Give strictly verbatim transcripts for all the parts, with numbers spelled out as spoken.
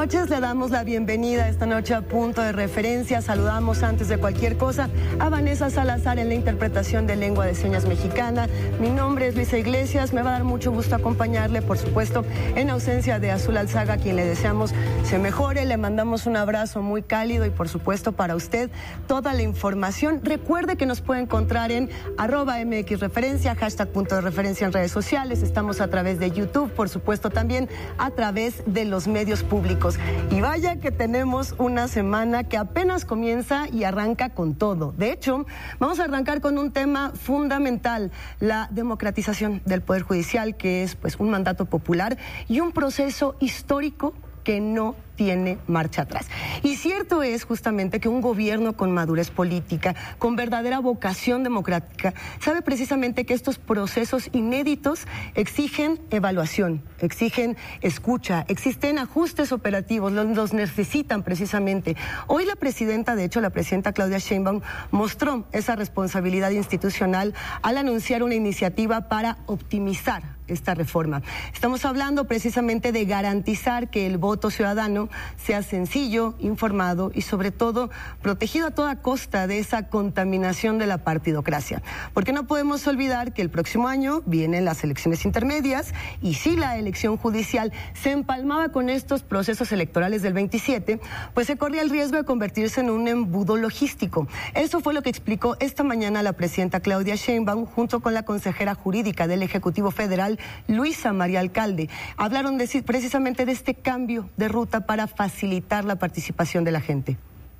noches, le damos la bienvenida esta noche a Punto de Referencia. Saludamos antes de cualquier cosa a Vanessa Salazar en la interpretación de lengua de señas mexicana. Mi nombre es Luisa Iglesias, me va a dar mucho gusto acompañarle, por supuesto, en ausencia de Azul Alzaga, a quien le deseamos se mejore. Le mandamos un abrazo muy cálido y, por supuesto, para usted toda la información. Recuerde que nos puede encontrar en arroba mxreferencia, hashtag Punto de Referencia en redes sociales. Estamos a través de YouTube, por supuesto, también a través de los medios públicos. Y vaya que tenemos una semana que apenas comienza y arranca con todo. De hecho, vamos a arrancar con un tema fundamental, la democratización del Poder Judicial, que es pues un mandato popular y un proceso histórico que no tiene marcha atrás. Y cierto es justamente que un gobierno con madurez política, con verdadera vocación democrática, sabe precisamente que estos procesos inéditos exigen evaluación, exigen escucha, existen ajustes operativos, los, los necesitan precisamente. Hoy la presidenta, de hecho la presidenta Claudia Sheinbaum, mostró esa responsabilidad institucional al anunciar una iniciativa para optimizar esta reforma. Estamos hablando precisamente de garantizar que el voto ciudadano sea sencillo, informado y sobre todo protegido a toda costa de esa contaminación de la partidocracia. Porque no podemos olvidar que el próximo año vienen las elecciones intermedias y si la elección judicial se empalmaba con estos procesos electorales del veintisiete, pues se corría el riesgo de convertirse en un embudo logístico. Eso fue lo que explicó esta mañana la presidenta Claudia Sheinbaum junto con la consejera jurídica del Ejecutivo Federal, Luisa María Alcalde. Hablaron de, precisamente de este cambio de ruta para facilitar la participación de la gente.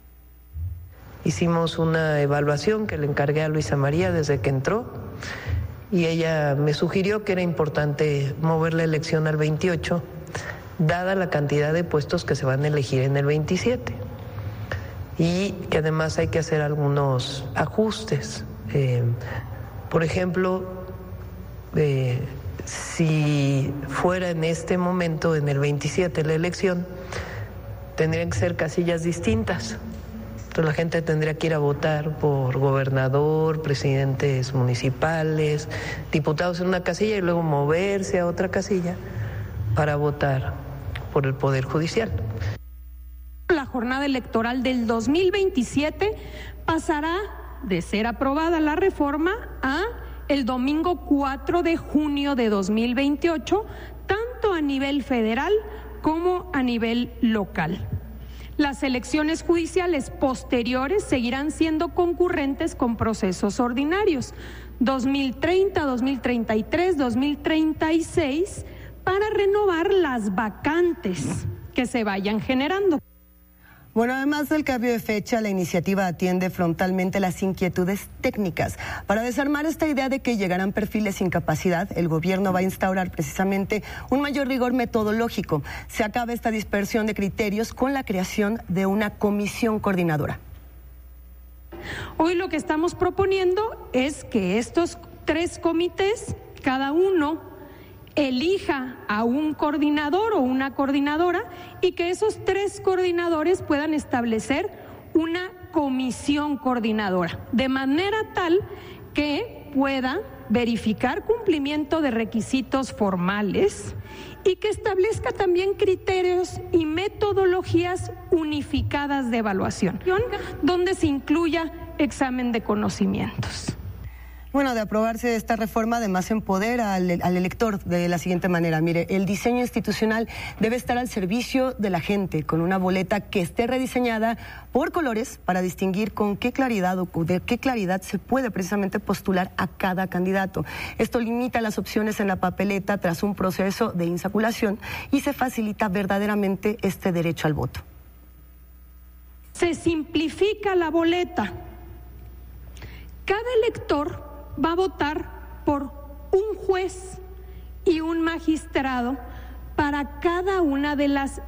Hicimos una evaluación que le encargué a Luisa María desde que entró y ella me sugirió que era importante mover la elección al veintiocho, dada la cantidad de puestos que se van a elegir en el veintisiete y que además hay que hacer algunos ajustes. Eh, por ejemplo, eh, si fuera en este momento, en el veintisiete, la elección, tendrían que ser casillas distintas. Entonces la gente tendría que ir a votar por gobernador, presidentes municipales, diputados en una casilla y luego moverse a otra casilla para votar por el Poder Judicial. La jornada electoral del dos mil veintisiete pasará de ser aprobada la reforma a el domingo cuatro de junio de dos mil veintiocho, tanto a nivel federal como a nivel local. Las elecciones judiciales posteriores seguirán siendo concurrentes con procesos ordinarios, dos mil treinta, dos mil treinta y tres, dos mil treinta y seis, para renovar las vacantes que se vayan generando. Bueno, además del cambio de fecha, la iniciativa atiende frontalmente las inquietudes técnicas. Para desarmar esta idea de que llegarán perfiles sin capacidad, el gobierno va a instaurar precisamente un mayor rigor metodológico. Se acaba esta dispersión de criterios con la creación de una comisión coordinadora. Hoy lo que estamos proponiendo es que estos tres comités, cada uno elija a un coordinador o una coordinadora y que esos tres coordinadores puedan establecer una comisión coordinadora, de manera tal que pueda verificar cumplimiento de requisitos formales y que establezca también criterios y metodologías unificadas de evaluación, donde se incluya examen de conocimientos. Bueno, de aprobarse esta reforma, además empodera al, al elector de la siguiente manera. Mire, el diseño institucional debe estar al servicio de la gente, con una boleta que esté rediseñada por colores para distinguir con qué claridad o de qué claridad se puede precisamente postular a cada candidato. Esto limita las opciones en la papeleta tras un proceso de insaculación y se facilita verdaderamente este derecho al voto. Se simplifica la boleta. Cada elector va a votar por un juez y un magistrado para cada una de las